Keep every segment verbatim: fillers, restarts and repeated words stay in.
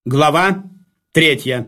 Глава третья.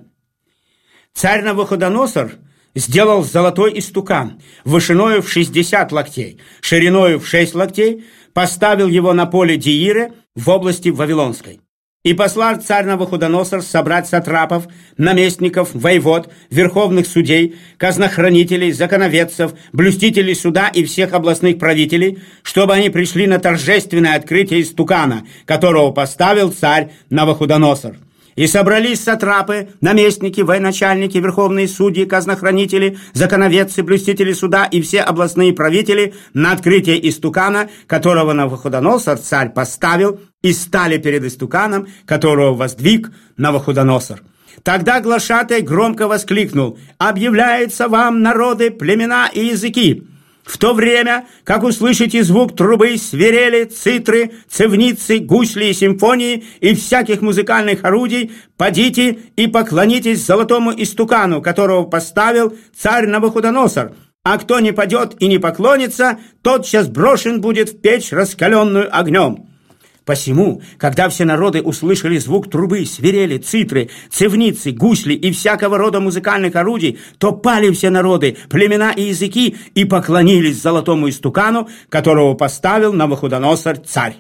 Царь Навуходоносор сделал золотой истукан, вышиною в шестьдесят локтей, шириною в шесть локтей, поставил его на поле Деире в области Вавилонской. И послал царь Навуходоносор собрать сатрапов, наместников, воевод, верховных судей, казнохранителей, законоведцев, блюстителей суда и всех областных правителей, чтобы они пришли на торжественное открытие истукана, которого поставил царь Навуходоносор. И собрались сатрапы, наместники, военачальники, верховные судьи, казнохранители, законоведцы, блюстители суда и все областные правители на открытие истукана, которого Навуходоносор царь поставил, и стали перед истуканом, которого воздвиг Навуходоносор. Тогда глашатай громко воскликнул: «Объявляется вам, народы, племена и языки! В то время, как услышите звук трубы, свирели, цитры, цевницы, гусли и симфонии и всяких музыкальных орудий, подите и поклонитесь золотому истукану, которого поставил царь Навуходоносор. А кто не падет и не поклонится, тотчас брошен будет в печь, раскаленную огнем». Посему, когда все народы услышали звук трубы, свирели, цитры, цевницы, гусли и всякого рода музыкальных орудий, то пали все народы, племена и языки и поклонились золотому истукану, которого поставил Навуходоносор царь.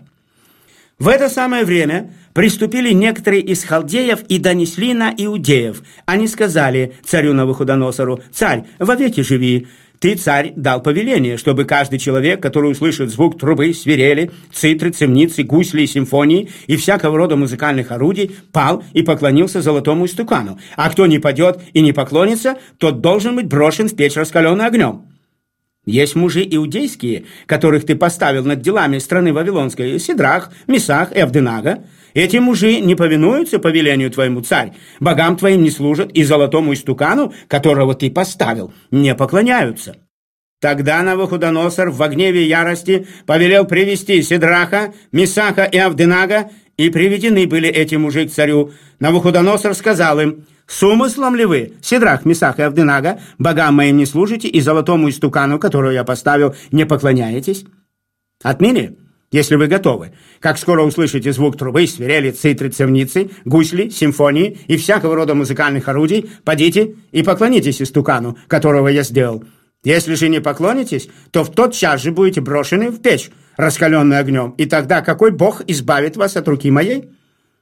В это самое время приступили некоторые из халдеев и донесли на иудеев. Они сказали царю Навуходоносору: «Царь, вовеки живи! Ты, царь, дал повеление, чтобы каждый человек, который услышит звук трубы, свирели, цитры, цемницы, гусли и симфонии и всякого рода музыкальных орудий, пал и поклонился золотому истукану. А кто не падет и не поклонится, тот должен быть брошен в печь, раскаленную огнем». Есть мужи иудейские, которых ты поставил над делами страны Вавилонской: Сидрах, Месах и Авденага. Эти мужи не повинуются повелению твоему, царь, богам твоим не служат, и золотому истукану, которого ты поставил, не поклоняются. Тогда Навуходоносор в гневе и ярости повелел привести Сидраха, Месаха и Авденага, и приведены были эти мужи к царю. Навуходоносор сказал им: «С умыслом ли вы, Сидрах, Месах и Авденага, богам моим не служите, и золотому истукану, которого я поставил, не поклоняетесь? Отныне, если вы готовы, как скоро услышите звук трубы, свирели, цитры, цевницы, гусли, симфонии и всякого рода музыкальных орудий, подите и поклонитесь истукану, которого я сделал. Если же не поклонитесь, то в тот час же будете брошены в печь, раскаленную огнем, и тогда какой бог избавит вас от руки моей?»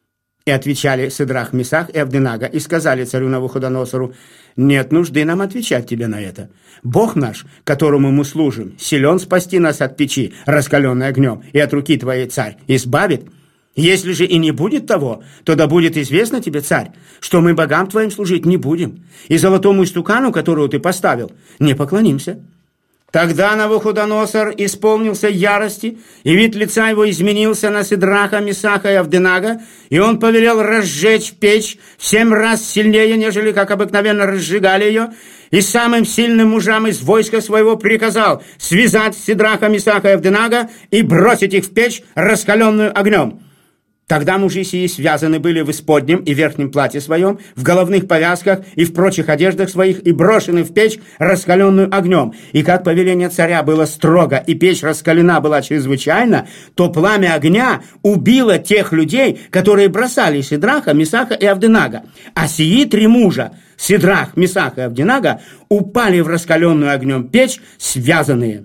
И отвечали Сидрах, Месах и Авденага, и сказали царю Навуходоносору: «Нет нужды нам отвечать тебе на это. Бог наш, которому мы служим, силен спасти нас от печи, раскаленной огнем, и от руки твоей, царь, избавит. Если же и не будет того, то да будет известно тебе, царь, что мы богам твоим служить не будем, и золотому истукану, которого ты поставил, не поклонимся». Тогда Навуходоносор исполнился ярости, и вид лица его изменился на Сидраха, Месаха и Авденага, и он повелел разжечь печь в семь раз сильнее, нежели как обыкновенно разжигали ее, и самым сильным мужам из войска своего приказал связать Сидраха, Месаха и Авденага и бросить их в печь, раскаленную огнем. Тогда мужи сии связаны были в исподнем и верхнем платье своем, в головных повязках и в прочих одеждах своих, и брошены в печь, раскаленную огнем. И как повеление царя было строго, и печь раскалена была чрезвычайно, то пламя огня убило тех людей, которые бросали Сидраха, Месаха и Авденага. А сии три мужа, Сидрах, Месах и Авденага, упали в раскаленную огнем печь, связанные.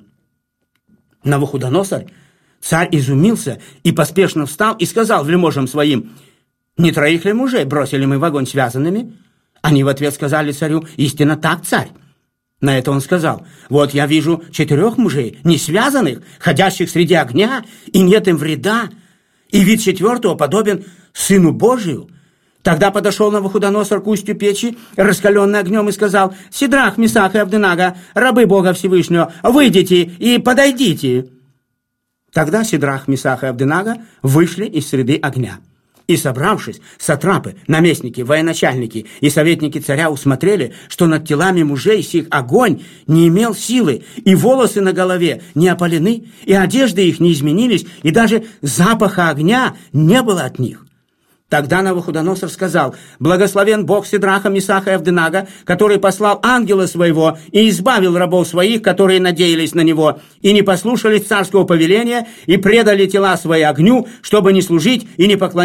Навуходоносор, царь, изумился и поспешно встал и сказал вельможам своим: «Не троих ли мужей бросили мы в огонь связанными?» Они в ответ сказали царю: «Истинно так, царь». На это он сказал: «Вот я вижу четырех мужей, не связанных, ходящих среди огня, и нет им вреда, и вид четвертого подобен Сыну Божию». Тогда подошел Навуходоносор к устью печи, раскаленной огнем, и сказал: «Сидрах, Месах и Авденага, рабы Бога Всевышнего, выйдите и подойдите». Тогда Сидрах, Месах и Авденага вышли из среды огня. И, собравшись, сатрапы, наместники, военачальники и советники царя усмотрели, что над телами мужей сих огонь не имел силы, и волосы на голове не опалены, и одежды их не изменились, и даже запаха огня не было от них. Тогда Навуходоносор сказал: «Благословен Бог Сидраха, Месаха и Авденага, который послал ангела своего и избавил рабов своих, которые надеялись на него, и не послушались царского повеления, и предали тела свои огню, чтобы не служить и не поклоняться